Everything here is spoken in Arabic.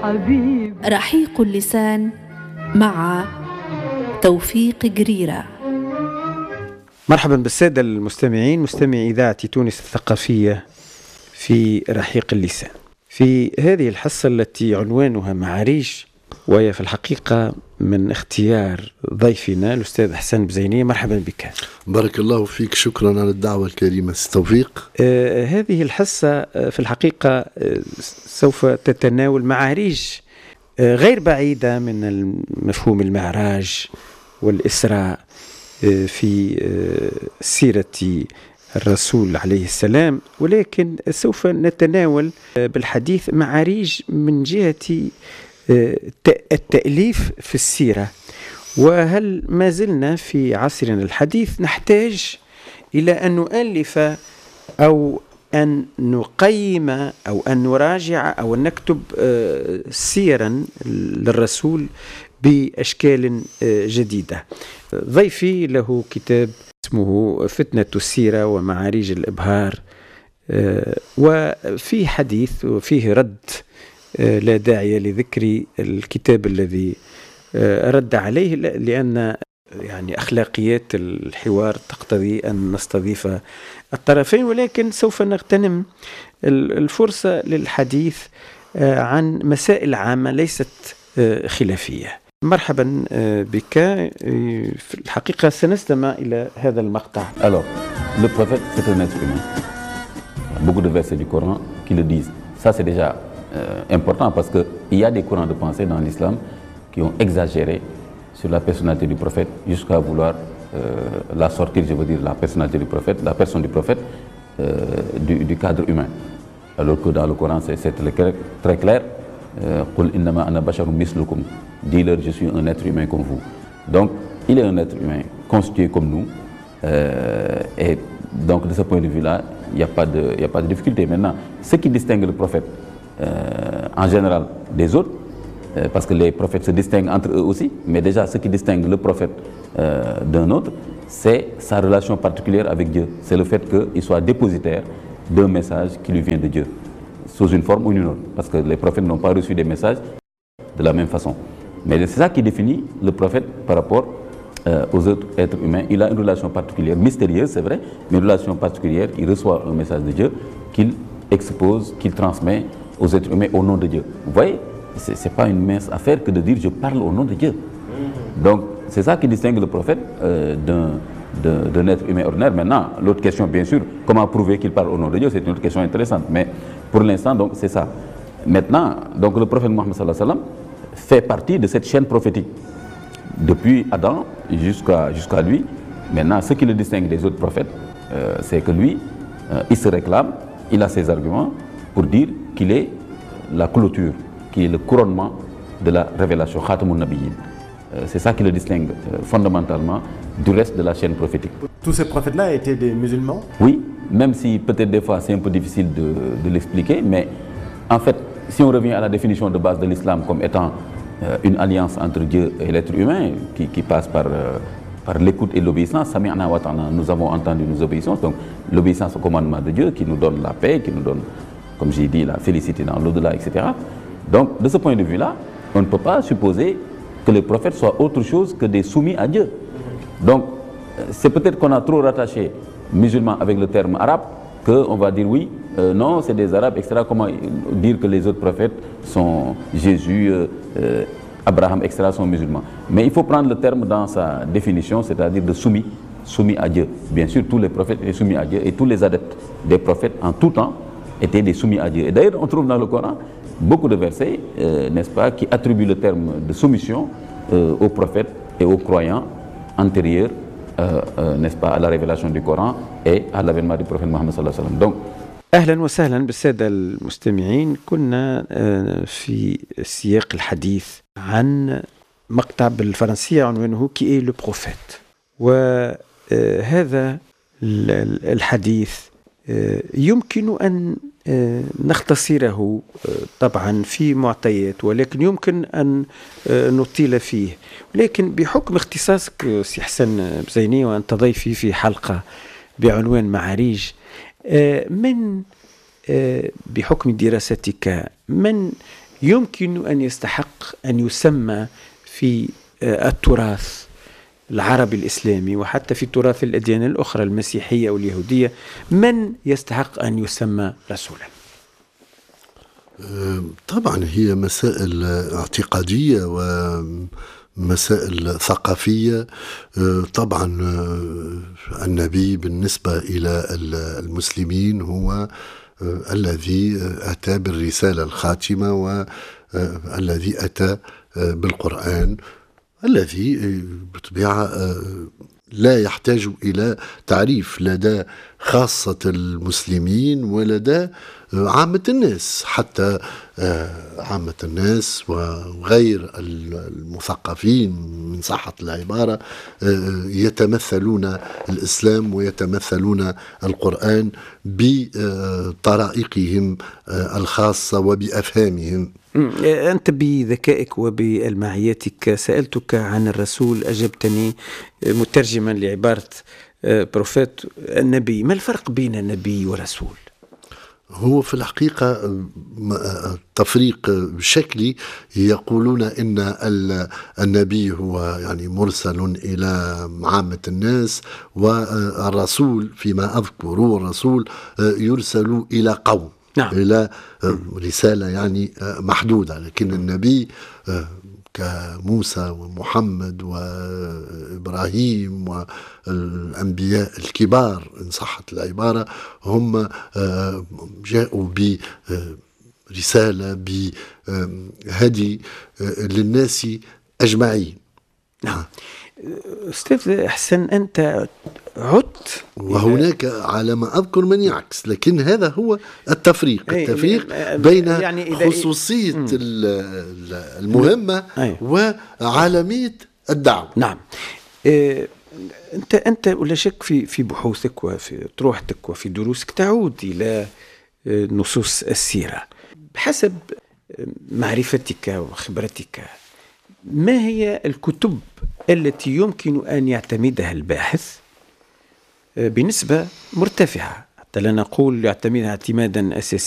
حبيب. رحيق اللسان مع توفيق جريرة. مرحبا بالسادة المستمعين، مستمعي إذاعة تونس الثقافية في رحيق اللسان. في هذه الحصة التي عنوانها معاريج، وهي في الحقيقة من اختيار ضيفنا الأستاذ حسن بزينية. مرحبا بك. بارك الله فيك، شكرا على الدعوة الكريمة توفيق. هذه الحصة في الحقيقة سوف تتناول معاريج غير بعيدة من مفهوم المعراج والإسراء في سيرة الرسول عليه السلام، ولكن سوف نتناول بالحديث معاريج من جهة التأليف في السيرة. وهل ما زلنا في عصرنا الحديث نحتاج إلى أن نؤلف أو أن نقيم أو أن نراجع أو أن نكتب سيرا للرسول بأشكال جديدة؟ ضيفي له كتاب اسمه فتنة السيرة ومعاريج الإبهار، وفي حديث وفيه رد، لا داعي لذكر الكتاب الذي رد عليه، لأن يعني أخلاقيات الحوار تقتضي أن نستضيف الطرفين، ولكن سوف نغتنم الفرصة للحديث عن مسائل عامة ليست خلافية. مرحبا بك. في الحقيقة سنستمع إلى هذا المقطع. Alors, le prophète, c'est un être humain. Beaucoup de versets du Coran qui le disent. Ça, c'est déjà important parce qu'il y a des courants de pensée dans l'islam qui ont exagéré sur la personnalité du prophète jusqu'à vouloir la sortir, je veux dire, la personnalité du prophète, la personne du prophète du cadre humain. Alors que dans le Coran, c'est très clair. Qul innama ana basharun mislukum. Dis-leur, je suis un être humain comme vous. Donc, il est un être humain constitué comme nous. Et donc, de ce point de vue-là, il n'y a pas de difficulté. Maintenant, ce qui distingue le prophète en général des autres, parce que les prophètes se distinguent entre eux aussi, mais déjà ce qui distingue le prophète d'un autre, c'est sa relation particulière avec Dieu. C'est le fait qu'il soit dépositaire d'un message qui lui vient de Dieu, sous une forme ou une autre, parce que les prophètes n'ont pas reçu des messages de la même façon. Mais c'est ça qui définit le prophète par rapport aux autres êtres humains. Il a une relation particulière, mystérieuse c'est vrai, mais une relation particulière. Il reçoit un message de Dieu qu'il expose, qu'il transmet aux êtres humains au nom de Dieu. Vous voyez, c'est pas une mince affaire que de dire je parle au nom de Dieu. Donc c'est ça qui distingue le prophète d'un être humain ordinaire. Maintenant, l'autre question bien sûr, comment prouver qu'il parle au nom de Dieu, c'est une autre question intéressante. Mais pour l'instant, donc c'est ça. Maintenant, donc le prophète Mohammed sallallahu alayhi wa sallam fait partie de cette chaîne prophétique depuis Adam jusqu'à lui. Maintenant, ce qui le distingue des autres prophètes, c'est que lui, il se réclame, il a ses arguments pour dire qu'il est la clôture, qui est le couronnement de la révélation, Khatamun Nabiyyin. C'est ça qui le distingue fondamentalement du reste de la chaîne prophétique. Tous ces prophètes-là étaient des musulmans? Oui, même si peut-être des fois c'est un peu difficile de l'expliquer, mais en fait, si on revient à la définition de base de l'islam comme étant une alliance entre Dieu et l'être humain qui passe par l'écoute et l'obéissance, Sami'na wa ta'na, nous avons entendu, nous obéissons. Donc l'obéissance au commandement de Dieu qui nous donne la paix, qui nous donne, comme j'ai dit, la félicité dans l'au-delà, etc. Donc de ce point de vue-là, on ne peut pas supposer que les prophètes soient autre chose que des soumis à Dieu. Donc c'est peut-être qu'on a trop rattaché musulmans avec le terme arabe, qu'on va dire oui, non, c'est des arabes, etc. Comment dire que les autres prophètes sont Jésus, Abraham, etc. sont musulmans. Mais il faut prendre le terme dans sa définition, c'est-à-dire de soumis à Dieu. Bien sûr, tous les prophètes étaient soumis à Dieu et tous les adeptes des prophètes en tout temps étaient des soumis à Dieu. Et d'ailleurs, on trouve dans le Coran beaucoup de versets, n'est-ce pas, qui attribuent le terme de soumission aux prophètes et aux croyants antérieurs, n'est-ce pas, à la révélation du Coran et à l'avènement du prophète Mohammed sallallahu alayhi wa sallam. Donc, أهلا وسهلا بالسادة المستمعين. كنا في سياق الحديث عن مقطع بالفرنسية عنوانه كي لو بروفيت، وهذا الحديث يمكن أن نختصره طبعا في معطيات، ولكن يمكن أن نطيل فيه. ولكن بحكم اختصاصك سي حسن بزيني وأنت ضيفي في حلقة بعنوان معاريج، بحكم دراستك من يمكن أن يستحق أن يسمى في التراث العربي الإسلامي وحتى في تراث الأديان الأخرى المسيحية واليهودية، من يستحق أن يسمى رسولا؟ طبعا هي مسائل اعتقادية ومسائل ثقافية. طبعا النبي بالنسبة إلى المسلمين هو الذي أتى بالرسالة الخاتمة والذي أتى بالقرآن الذي بطبيعة لا يحتاج إلى تعريف لدى خاصة المسلمين ولدى عامة الناس، حتى عامة الناس وغير المثقفين من صحة العبارة يتمثلون الإسلام ويتمثلون القرآن بطرائقهم الخاصة وبأفهامهم. أنت بذكائك وبالمعياتك سألتك عن الرسول، أجبتني مترجما لعبارة بروفيت النبي. ما الفرق بين نبي ورسول؟ هو في الحقيقة تفريق شكلي. يقولون إن النبي هو يعني مرسل إلى عامة الناس، والرسول فيما أذكر هو الرسول يرسل إلى قوم. نعم. إلى رسالة يعني محدودة، لكن النبي كموسى ومحمد وإبراهيم والأنبياء الكبار إن صحت العبارة هم جاءوا برسالة بهدي للناس أجمعين. نعم. أستاذ حسن، أنت عدت وهناك على ما أذكر من يعكس، لكن هذا هو التفريق بين يعني خصوصية المهمة وعالمية الدعوة. نعم. أنت ولا شك في بحوثك وفي طروحتك وفي دروسك تعود إلى نصوص السيرة. بحسب معرفتك وخبرتك، ما هي الكتب التي يمكن أن يعتمدها الباحث بنسبة مرتفعة، حتى لا نقول يعتمدها اعتمادا أساسيا،